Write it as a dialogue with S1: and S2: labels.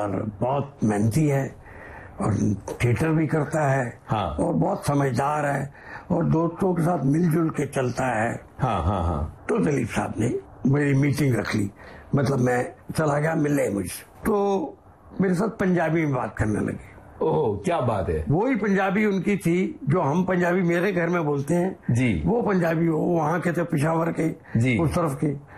S1: और बहुत मेहनती है और थिएटर भी करता है।
S2: हाँ।
S1: और बहुत समझदार है और दोस्तों के साथ मिलजुल के चलता है।
S2: हाँ हाँ हाँ।
S1: तो दिलीप साहब ने मेरी मीटिंग रख ली, मतलब मैं चला गया मिलने मुझसे, तो मेरे साथ पंजाबी में बात करने लगे।
S2: ओह, क्या बात है।
S1: वही पंजाबी उनकी थी जो हम पंजाबी मेरे घर में बोलते हैं
S2: जी।
S1: वो पंजाबी वो वहाँ के थे, पिशावर के,
S2: जी।
S1: उस तरफ के।